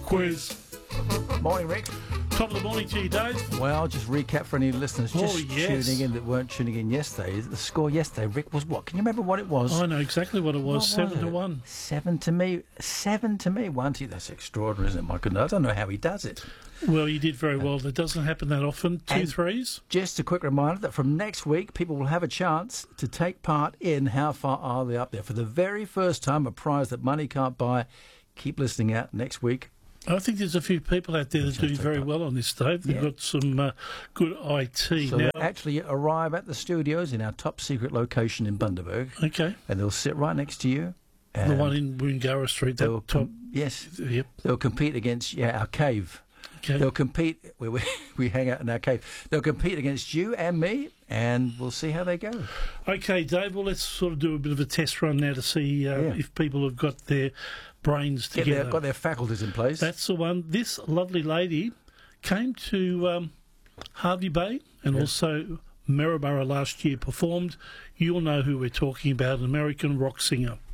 quiz. Morning, Rick. Top of the morning to you, Dave. Well, just recap for any listeners tuning in that weren't tuning in yesterday. The score yesterday, Rick, was what? Can you remember what it was? I know exactly what it was. 7-1. 7 to me. 7 to me. 1 to you. That's extraordinary, isn't it, my goodness? I don't know how he does it. Well, you did very well. That doesn't happen that often. 2 threes. Just a quick reminder that from next week, people will have a chance to take part in How Far Are They Up There? For the very first time, a prize that money can't buy. Keep listening out next week. I think there's a few people out there that do very well on this, Dave. They've got some good IT. So now, they'll actually arrive at the studios in our top secret location in Bundaberg. Okay. And they'll sit right next to you. The one in Woongarra Street. Yes. Yep. They'll compete against our cave. Okay. They'll compete. We hang out in our cave. They'll compete against you and me, and we'll see how they go. Okay, Dave. Well, let's sort of do a bit of a test run now to see if people have got their brains together. Got their faculties in place. That's the one. This lovely lady came to Hervey Bay and also Maryborough last year, performed. You'll know who we're talking about, an American rock singer.